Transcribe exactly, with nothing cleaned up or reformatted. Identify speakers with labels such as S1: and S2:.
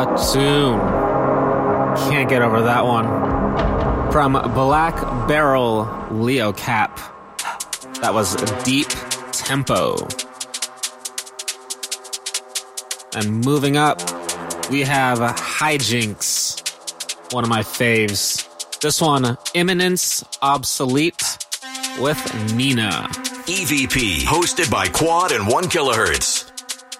S1: Tune. Can't get over that one. From Black Barrel Leo Cap. That was Deep Tempo. And moving up, we have Hijinks. One of my faves. This one, Imminence Obsolete with Nina.
S2: E V P, hosted by Quad and one Kilohertz.